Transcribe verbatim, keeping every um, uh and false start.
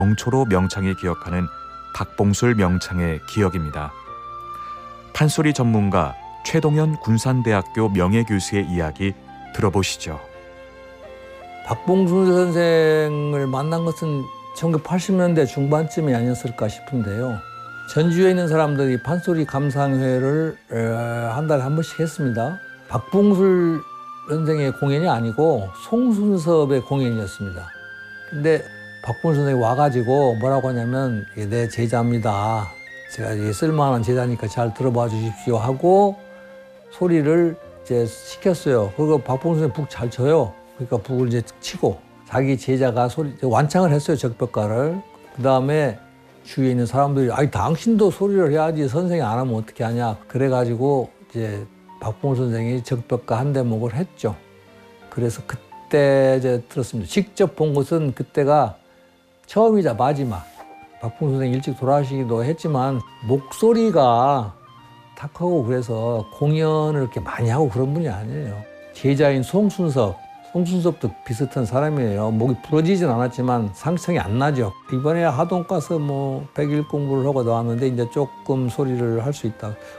영초로 명창이 기억하는 박봉술 명창의 기억입니다. 판소리 전문가 최동현 군산대학교 명예교수의 이야기 들어보시죠. 박봉술 선생을 만난 것은 천구백팔십 년대 중반쯤이 아니었을까 싶은데요. 전주에 있는 사람들이 판소리 감상회를 한 달에 한 번씩 했습니다. 박봉술 선생의 공연이 아니고 송순섭의 공연이었습니다. 근데 박봉술 선생이 와가지고 뭐라고 하냐면 내 제자입니다. 제가 쓸만한 제자니까 잘 들어봐 주십시오 하고 소리를 이제 시켰어요. 그리고 박봉술 선생이 북 잘 쳐요. 그러니까 북을 이제 치고 자기 제자가 소리 완창을 했어요. 적벽가를. 그 다음에 주위에 있는 사람들이 아니 당신도 소리를 해야지 선생이 안 하면 어떻게 하냐. 그래가지고 이제 박봉술 선생이 적벽가 한 대목을 했죠. 그래서 그때 이제 들었습니다. 직접 본 것은 그때가 처음이자 마지막. 박봉술 선생이 일찍 돌아가시기도 했지만 목소리가 탁하고 그래서 공연을 이렇게 많이 하고 그런 분이 아니에요. 제자인 송순섭, 송순섭도 비슷한 사람이에요. 목이 부러지진 않았지만 상성이 안 나죠. 이번에 하동 가서 뭐 백일 공부를 하고 나왔는데 이제 조금 소리를 할 수 있다.